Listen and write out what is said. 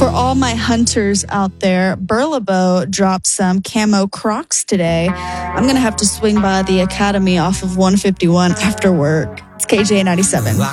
For all my hunters out there, Burlebo dropped some camo Crocs today. I'm going to have to swing by the Academy off of 151 after work. It's KJ 97.